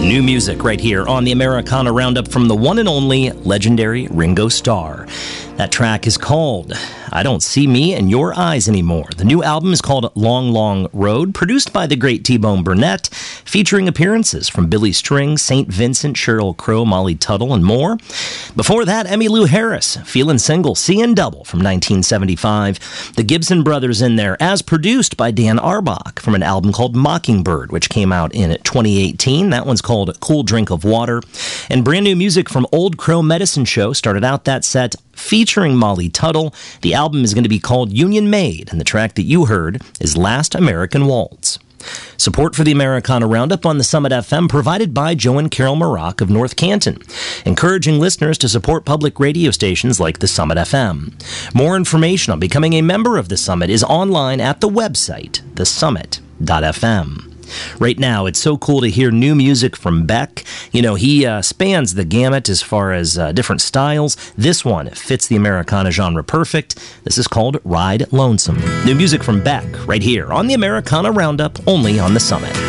New music right here on the Americana Roundup from the one and only legendary Ringo Starr. That track is called I Don't See Me in Your Eyes Anymore. The new album is called Long, Long Road, produced by the great T-Bone Burnett, featuring appearances from Billy String, St. Vincent, Sheryl Crow, Molly Tuttle, and more. Before that, Emmylou Harris, Feelin' Single, Seein' Double from 1975. The Gibson Brothers in there, as produced by Dan Arbach from an album called Mockingbird, which came out in 2018. That one's called Cool Drink of Water. And brand new music from Old Crow Medicine Show started out that set featuring Molly Tuttle. The album is going to be called Union Made, and the track that you heard is Last American Waltz. Support for the Americana Roundup on the Summit FM provided by Joe and Carol Maroc of North Canton, encouraging listeners to support public radio stations like the Summit FM. More information on becoming a member of the Summit is online at the website, thesummit.fm. Right now, it's so cool to hear new music from Beck. You know, he spans the gamut as far as different styles. This one fits the Americana genre perfect. This is called Ride Lonesome. New music from Beck right here on the Americana Roundup, only on the Summit.